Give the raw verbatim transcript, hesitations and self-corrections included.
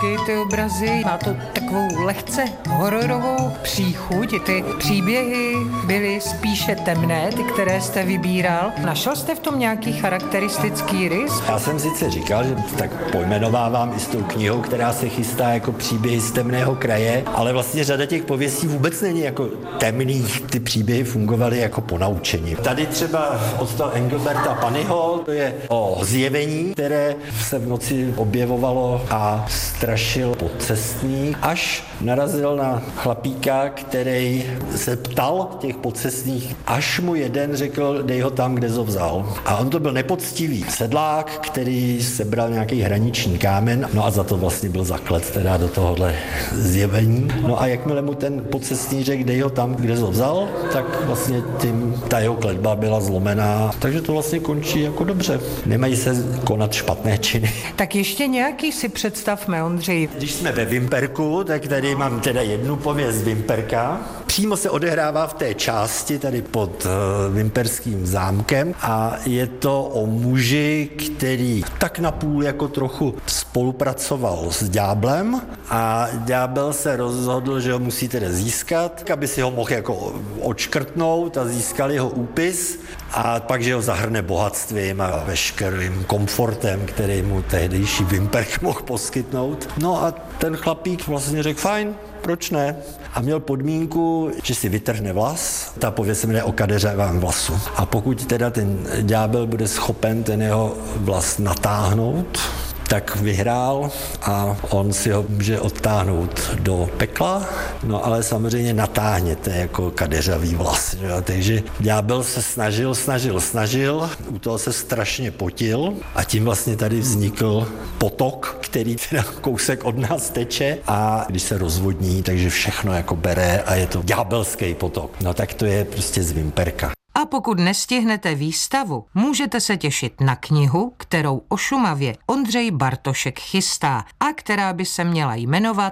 hezky ty obrazy, má to takovou lehce hororovou příchuť. Ty příběhy byly spíše temné, ty, které jste vybíral. Našel jste v tom nějaký charakteristický rys? Já jsem sice říkal, že tak pojmenovávám i s tou knihou, která se chystá jako příběhy z temného kraje, ale vlastně řada těch pověstí vůbec není jako temných. Ty příběhy fungovaly jako ponaučení. Tady třeba od toho Engelberta Panyho, to je o zjevení, které se v noci objevovalo a strašil podcestník, až narazil na chlapíka, který se ptal těch podcestních, až mu jeden řekl, dej ho tam, kde ho vzal. A on to byl nepoctivý sedlák, který sebral nějaký hraniční kámen, no a za to vlastně byl zaklet teda do tohohle zjevení. No a jakmile mu ten podcestní řekl, dej ho tam, kde ho vzal, tak vlastně tím ta jeho kletba byla zlomená. Takže to vlastně končí jako dobře. Nemají se konat špatné činy. Tak ještě nějaký si představme, Ondřej. Když jsme ve Vimperku, tak tady mám teda jednu pověst Vimperka. Přímo se odehrává v té části tady pod uh, Vimperským zámkem a je to o muži, který tak napůl jako trochu spolupracoval s ďáblem a ďábel se rozhodl, že ho musí teda získat, aby si ho mohl jako odškrtnout a získal jeho úpis a pak, že ho zahrne bohatstvím a veškerým komfortem, který mu tehdejší Vimperk mohl poskytnout. No a ten chlapík vlastně řekl, fajn, proč ne? A měl podmínku, že si vytrhne vlas. Ta pověst se jmenuje o kadeřevém vlasu. A pokud teda ten ďábel bude schopen ten jeho vlas natáhnout, tak vyhrál a on si ho může odtáhnout do pekla, no ale samozřejmě natáhněte jako kadeřavý vlas. Že? Takže ďábel se snažil, snažil, snažil, u toho se strašně potil a tím vlastně tady vznikl potok, který teda kousek od nás teče a když se rozvodní, takže všechno jako bere a je to ďábelský potok. No tak to je prostě z Vimperka. A pokud nestihnete výstavu, můžete se těšit na knihu, kterou o Šumavě Ondřej Bartošek chystá a která by se měla jmenovat